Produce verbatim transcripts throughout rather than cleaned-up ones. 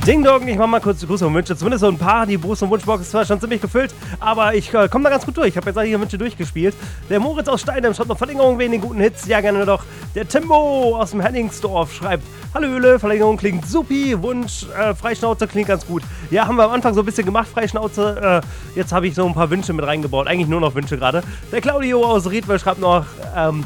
Ding Dong, ich mach mal kurz die Grüße und Wünsche. Zumindest so ein paar. Die Brust- und Wunschbox ist zwar schon ziemlich gefüllt, aber ich äh, komme da ganz gut durch. Ich habe jetzt einige Wünsche durchgespielt. Der Moritz aus Steinem schreibt noch Verlängerung wegen den guten Hits. Ja, gerne doch. Der Timbo aus dem Henningsdorf schreibt: Hallöle, Verlängerung klingt supi. Wunsch, äh, Freischnauze klingt ganz gut. Ja, haben wir am Anfang so ein bisschen gemacht, Freischnauze. Äh, jetzt habe ich so ein paar Wünsche mit reingebaut. Eigentlich nur noch Wünsche gerade. Der Claudio aus Riedwell schreibt noch: ähm,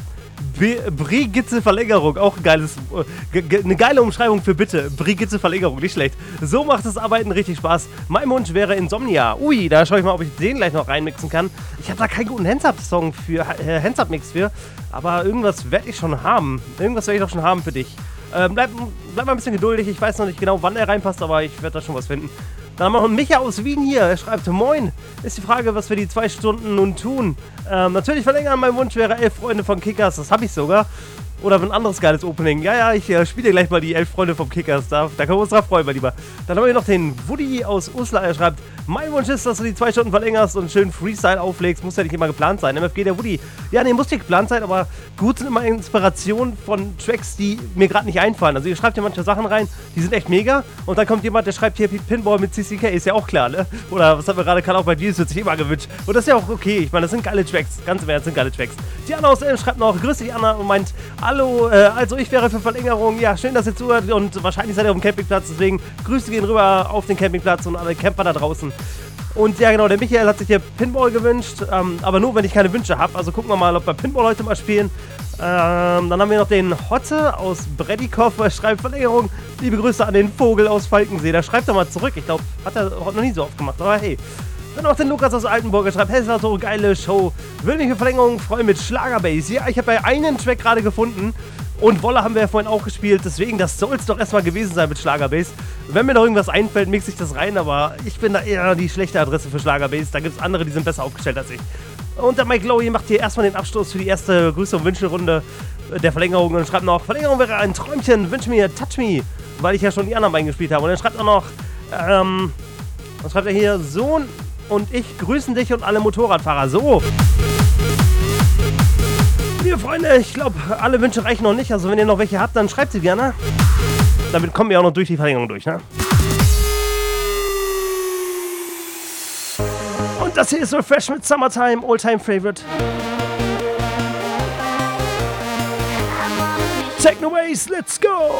Brigitte Verlängerung, auch ein geiles, äh, ge eine geile Umschreibung für bitte. Brigitte Verlängerung, nicht schlecht. So macht das Arbeiten richtig Spaß. Mein Wunsch wäre Insomnia. Ui, da schaue ich mal, ob ich den gleich noch reinmixen kann. Ich habe da keinen guten Hands-Up-Song für, äh, Hands-Up-Mix für, aber irgendwas werde ich schon haben. Irgendwas werde ich doch schon haben für dich. Ähm, bleib, bleib mal ein bisschen geduldig, ich weiß noch nicht genau, wann er reinpasst, aber ich werde da schon was finden. Dann haben wir noch einen Micha aus Wien hier, er schreibt: Moin, ist die Frage, was wir die zwei Stunden nun tun. Ähm, natürlich verlängern, mein Wunsch wäre elf Freunde von Kickers, das habe ich sogar. Oder ein anderes geiles Opening. Ja, ja, ich äh, spiele gleich mal die elf Freunde vom Kickers. Da, da können wir uns drauf freuen, mein Lieber. Dann haben wir noch den Woody aus Uslar. Er schreibt: Mein Wunsch ist, dass du die zwei Stunden verlängerst und schön Freestyle auflegst. Muss ja nicht immer geplant sein. M F G, der Woody. Ja, nee, muss nicht geplant sein, aber gut sind immer Inspirationen von Tracks, die mir gerade nicht einfallen. Also ihr schreibt hier manche Sachen rein, die sind echt mega. Und dann kommt jemand, der schreibt hier Pinball mit C C K. Ist ja auch klar, ne? Oder was haben wir gerade, kann auch bei dir, das wird sich immer gewünscht. Und das ist ja auch okay. Ich meine, das sind geile Tracks. Ganz im Ernst, das sind geile Tracks. Diana aus Elm schreibt noch: Grüß dich, Anna, und meint: Hallo, äh, also ich wäre für Verlängerung. Ja, schön, dass ihr zuhört, und wahrscheinlich seid ihr auf dem Campingplatz, deswegen Grüße gehen rüber auf den Campingplatz und alle Camper da draußen. Und ja, genau, der Michael hat sich hier Pinball gewünscht, ähm, aber nur, wenn ich keine Wünsche habe. Also gucken wir mal, ob wir Pinball heute mal spielen. Ähm, dann haben wir noch den Hotte aus Bredikow, er schreibt: Verlängerung, liebe Grüße an den Vogel aus Falkensee. Da schreibt er mal zurück. Ich glaube, hat er noch nie so oft gemacht, aber hey. Dann noch den Lukas aus Altenburg, er schreibt: Hey, so geile Show. Will mich für Verlängerung freuen mit Schlagerbass. Ja, ich habe ja einen Track gerade gefunden. Und Wolle haben wir ja vorhin auch gespielt, deswegen, das soll es doch erstmal gewesen sein mit Schlagerbass. Wenn mir noch irgendwas einfällt, mixe ich das rein, aber ich bin da eher die schlechte Adresse für Schlagerbass. Da gibt es andere, die sind besser aufgestellt als ich. Und der Mike Lowy macht hier erstmal den Abstoß für die erste Grüße- und Wünschelrunde der Verlängerung und schreibt noch: Verlängerung wäre ein Träumchen, wünsch mir Touch Me, weil ich ja schon die anderen eingespielt habe. Und dann schreibt er noch, ähm, was schreibt er hier? Sohn und ich grüßen dich und alle Motorradfahrer. So. Liebe Freunde, ich glaube, alle Wünsche reichen noch nicht. Also wenn ihr noch welche habt, dann schreibt sie gerne. Damit kommen wir auch noch durch die Verlängerung durch, ne? Und das hier ist Refresh mit Summertime, All-Time Favorite. Techno Waves, let's go!